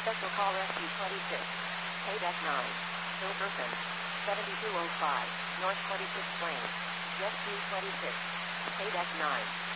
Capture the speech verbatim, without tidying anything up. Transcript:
Special call S P twenty-six. Payback nine. Silverton. seventy-two oh five. North twenty-sixth Lane. Jet Q twenty-six. Payback nine.